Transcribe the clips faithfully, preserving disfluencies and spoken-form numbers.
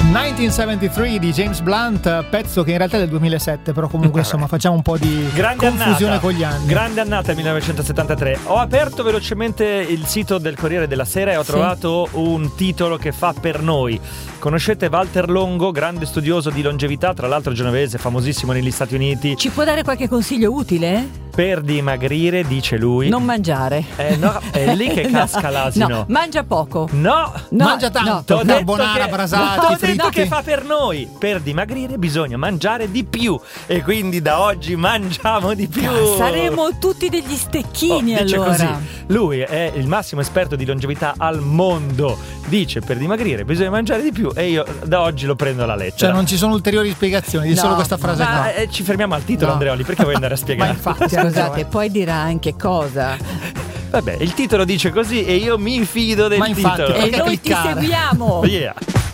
millenovecentosettantatré di James Blunt, pezzo che in realtà è del duemilasette, però comunque insomma facciamo un po' di grande confusione annata, con gli anni. Grande annata millenovecentosettantatré. Ho aperto velocemente il sito del Corriere della Sera e ho sì. trovato un titolo che fa per noi. Conoscete Walter Longo, grande studioso di longevità, tra l'altro genovese, famosissimo negli Stati Uniti. Ci può dare qualche consiglio utile? Per dimagrire, dice lui, non mangiare. Eh no, è lì che casca no, l'asino. No, mangia poco. No, no mangia tanto. No. Carbonara, brasati, no, fritti. detto che fa per noi. Per dimagrire bisogna mangiare di più. E quindi da oggi mangiamo di più. Saremo tutti degli stecchini, oh, dice allora. Così. Lui è il massimo esperto di longevità al mondo. Dice per dimagrire bisogna mangiare di più. E io da oggi lo prendo alla lettera. Cioè non ci sono ulteriori spiegazioni di no, solo questa frase ma, qua. eh, ci fermiamo al titolo, no. Andreoli, perché vuoi andare a spiegare? Ma infatti, scusate, poi dirà anche cosa. Vabbè, il titolo dice così e io mi fido del ma infatti, titolo. E noi cliccare. Ti seguiamo. Yeah.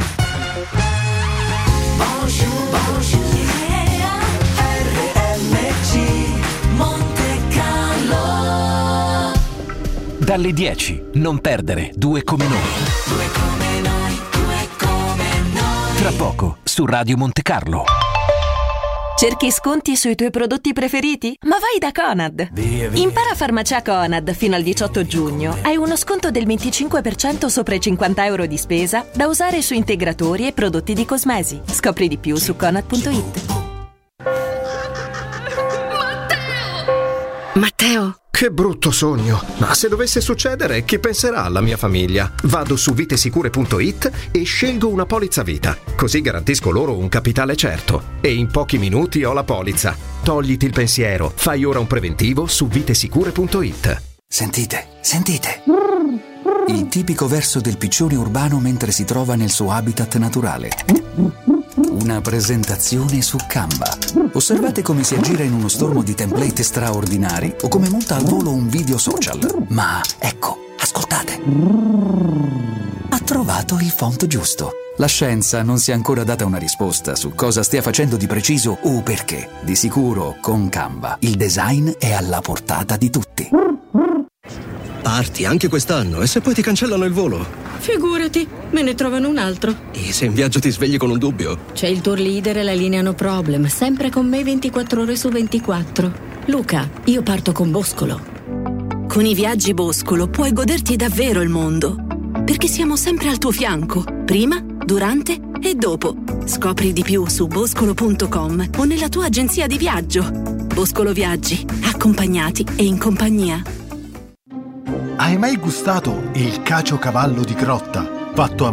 Bonjour, bonjour, yeah, R M C Monte Carlo. Dalle dieci, non perdere Due come noi. Due come noi, due come noi. Tra poco su Radio Monte Carlo. Cerchi sconti sui tuoi prodotti preferiti? Ma vai da Conad! Via, via. Impara Farmacia Conad fino al diciotto giugno. Hai uno sconto del venticinque per cento sopra i cinquanta euro di spesa da usare su integratori e prodotti di cosmesi. Scopri di più su conad punto it. Matteo! Matteo! Che brutto sogno! Ma se dovesse succedere, chi penserà alla mia famiglia? Vado su vitesicure punto it e scelgo una polizza vita. Così garantisco loro un capitale certo. E in pochi minuti ho la polizza. Togliti il pensiero. Fai ora un preventivo su vitesicure punto it. Sentite, sentite. Il tipico verso del piccione urbano mentre si trova nel suo habitat naturale. Una presentazione su Canva. Osservate come si aggira in uno stormo di template straordinari o come monta al volo un video social. Ma ecco, ascoltate. Ha trovato il font giusto. La scienza non si è ancora data una risposta su cosa stia facendo di preciso o perché. Di sicuro, con Canva, il design è alla portata di tutti. Parti anche quest'anno e se poi ti cancellano il volo? Figurati, me ne trovano un altro. E se in viaggio ti svegli con un dubbio? C'è il tour leader e la linea No Problem, sempre con me ventiquattro ore su ventiquattro. Luca, io parto con Boscolo. Con i viaggi Boscolo puoi goderti davvero il mondo, perché siamo sempre al tuo fianco, prima, durante e dopo. Scopri di più su boscolo punto com o nella tua agenzia di viaggio. Boscolo Viaggi, accompagnati e in compagnia. Hai mai gustato il caciocavallo di Grotta, fatto a